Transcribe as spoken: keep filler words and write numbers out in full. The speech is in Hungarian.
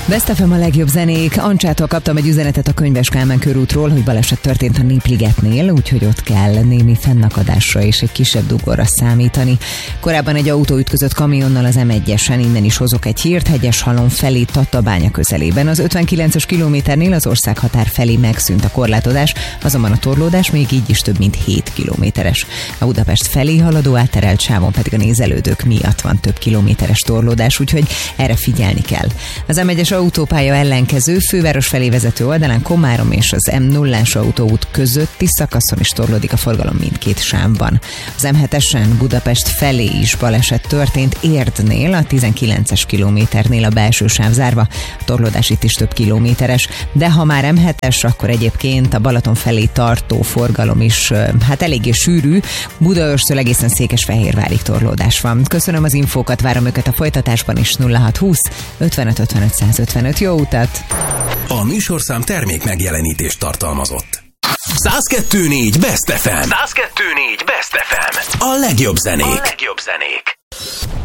Best ef em a legjobb zenék. Ancsától kaptam egy üzenetet a Könyves Kálmán körútról, hogy baleset történt a Népligetnél, úgyhogy ott kell némi fennakadásra és egy kisebb dugóra számítani. Korábban egy autó ütközött kamionnal az em egyesen, innen is hozok egy hírt, Hegyeshalom felé Tatabánya közelében. Az ötvenkilences kilométernél az országhatár felé megszűnt a korlátozás, azonban a torlódás még így is több mint hét kilométeres. A Budapest felé haladó átterelt sávon pedig a nézelődők miatt van több kilométeres torlódás, úgyhogy erre figyelni kell. Az em egyes autópálya ellenkező főváros felé vezető oldalán Komárom és az em nullás autóút közötti szakaszon is torlódik a forgalom mindkét sávban. Az em hetesen Budapest felé is baleset történt Érdnél, a tizenkilences kilométernél a belső sáv zárva, a torlódás itt is több kilométeres, de ha már em hetes, akkor egyébként a Balaton felé tartó forgalom is hát eléggé sűrű, Budaörstől egészen Székesfehérvárig torlódás van. Köszönöm az infókat, várom őket a folytatásban is. Nulla hat húsz ötvenöt ötvenöt százötvenöt. Jó utat! A műsorszám termék megjelenítést tartalmazott. száz kettő négy Best ef em. száz kettő négy Best ef em. A legjobb zenék. A legjobb zenék.